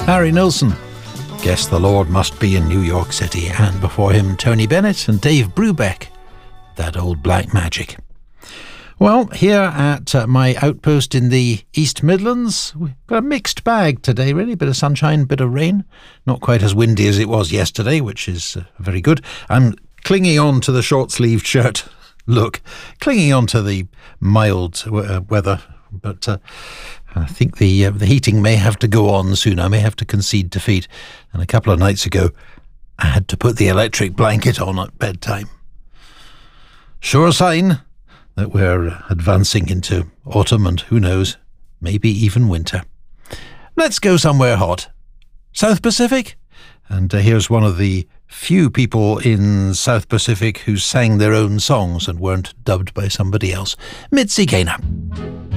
Harry Nilsson. Guess the Lord must be in New York City, and before him Tony Bennett and Dave Brubeck, That Old Black Magic. Well, here at my outpost in the East Midlands, we've got a mixed bag today, really. Bit of sunshine, bit of rain. Not quite as windy as it was yesterday, which is very good. I'm clinging on to the short-sleeved shirt look, clinging on to the mild weather, but I think the heating may have to go on soon. I may have to concede defeat. And a couple of nights ago, I had to put the electric blanket on at bedtime. Sure sign that we're advancing into autumn and, who knows, maybe even winter. Let's go somewhere hot. South Pacific? And here's one of the few people in South Pacific who sang their own songs and weren't dubbed by somebody else. Mitzi Gaynor.